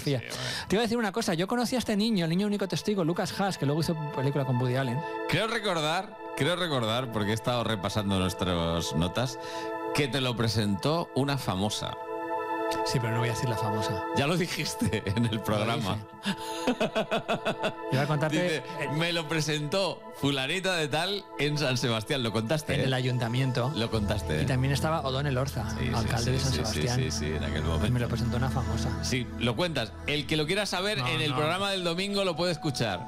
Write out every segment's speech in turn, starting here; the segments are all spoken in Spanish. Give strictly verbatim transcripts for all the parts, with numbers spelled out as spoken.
fotografía. Sí, bueno. Te iba a decir una cosa, yo conocí a este niño, el niño único testigo, Lucas Haas, que luego hizo película con Woody Allen. Creo recordar, creo recordar, porque he estado repasando nuestras notas, que te lo presentó una famosa. Sí, pero no voy a decir la famosa. Ya lo dijiste en el programa. Iba a contarte Dice, me lo presentó fulanita de tal en San Sebastián. Lo contaste, en ¿eh? el ayuntamiento. Lo contaste, ¿eh? Y también estaba O'Donnell Orza, Sí, sí, alcalde sí, de San sí, Sebastián. Sí, sí, sí, en aquel momento. Me lo presentó una famosa. Sí, lo cuentas. El que lo quiera saber, No, en el no. programa del domingo lo puede escuchar.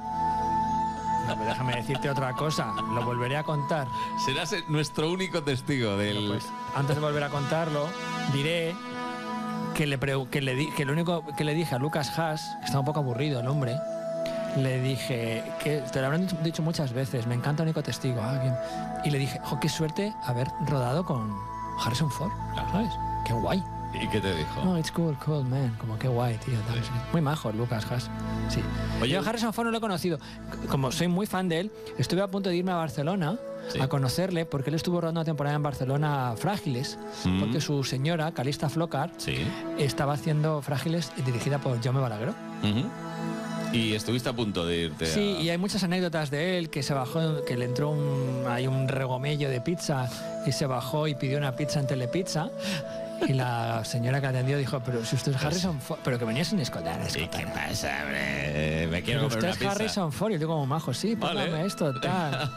No, pero déjame decirte otra cosa, lo volveré a contar. Serás nuestro único testigo del... Bueno, pues, antes de volver a contarlo, diré que le, pre- que le, di- que lo único que le dije a Lucas Haas, que estaba un poco aburrido el hombre, le dije, que te lo habrán dicho muchas veces, me encanta Único Testigo. Ah, bien. Y le dije, jo, qué suerte haber rodado con Harrison Ford, ¿sabes? Qué guay. ¿Y qué te dijo? No, it's cool, cool, man. Como qué guay, tío. tal, Sí. sí. Muy majo, Lucas Haas. Sí. Oye, Yo a Harrison Ford no lo he conocido. Como soy muy fan de él, estuve a punto de irme a Barcelona Sí. a conocerle, porque él estuvo rodando una temporada en Barcelona Frágiles, Mm. porque su señora, Calista Flocar, Sí. estaba haciendo Frágiles dirigida por Jaume Balagueró. Ujú. Y estuviste a punto de irte Sí, a... y hay muchas anécdotas de él, que se bajó, que le entró un, hay un regomello de pizza y se bajó y pidió una pizza en Telepizza. Y la señora que atendió dijo, pero si usted es Harrison Ford, pero que venía sin escotar. Sí, ¿qué pasa, hombre? Me quiero Pero comer usted una es pizza. Harrison Ford. Y yo digo como majo, sí, Vale. póngame esto, tal.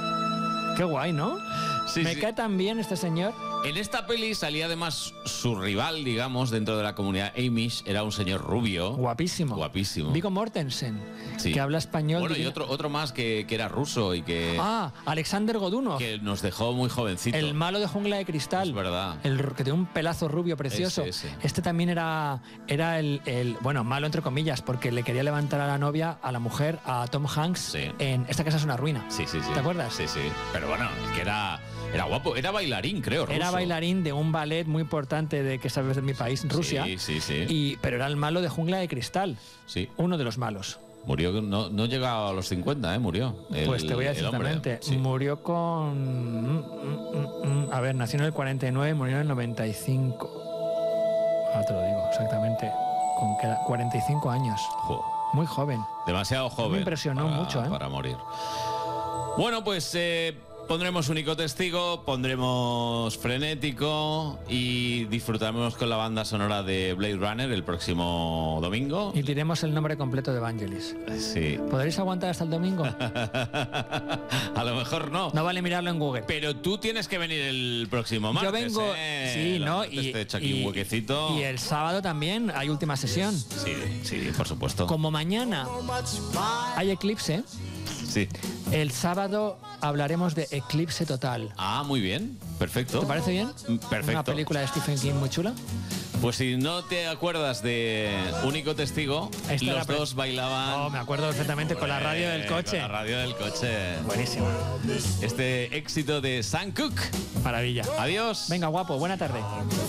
Qué guay, ¿no? Sí, Me sí. cae tan bien este señor. En esta peli salía además su rival, digamos, dentro de la comunidad Amish, era un señor rubio. Guapísimo. Guapísimo. Viggo Mortensen, Sí. que habla español. Bueno, y diría- otro, otro más que, que era ruso y que, Ah, Alexander Godunov, que nos dejó muy jovencito. el malo de Jungla de Cristal. Es verdad. El r- que tiene un pelazo rubio precioso. Ese, ese. Este también era, era el, el, bueno, malo entre comillas, porque le quería levantar a la novia, a la mujer, a Tom Hanks, Sí. en Esta casa es una ruina. Sí, sí, sí. ¿Te acuerdas? Sí, sí. Pero bueno, que era, era guapo. Era bailarín, creo, ruso. Era bailarín de un ballet muy importante de que sabes de mi país, Rusia. Sí, sí, sí. Y, pero era el malo de Jungla de Cristal. Sí. Uno de los malos. Murió, no, no llegaba a los cincuenta, ¿eh? Murió. El- Pues te voy a decir el hombre. exactamente. Sí. Murió con. mm, mm, mm, A ver, nació en el cuarenta y nueve y murió en el noventa y cinco. Ahora te lo digo exactamente. Con qué edad? cuarenta y cinco años. Jo, Muy joven. demasiado joven. Me impresionó para- mucho, ¿eh? Para morir. Bueno, pues eh, pondremos Único Testigo, pondremos Frenético y disfrutaremos con la banda sonora de Blade Runner el próximo domingo. Y diremos el nombre completo de Vangelis. Sí. ¿Podréis aguantar hasta el domingo? A lo mejor no. No vale mirarlo en Google. Pero tú tienes que venir el próximo martes. Yo vengo. ¿eh? Sí, El ¿no? martes te echo aquí un huequecito. y el sábado también hay última sesión. Sí, sí, por supuesto. Como mañana hay eclipse, Sí. el sábado hablaremos de Eclipse Total. Ah, muy bien. Perfecto. ¿Te parece bien? Mm, perfecto. Una película de Stephen King muy chula. Pues si no te acuerdas de Único Testigo, Esta los era pre- dos bailaban. Oh, me acuerdo perfectamente con la radio del Eh, coche. Con la radio del coche. Buenísimo. Este éxito de Sam Cooke. Maravilla. Adiós. Venga, guapo, buena tarde.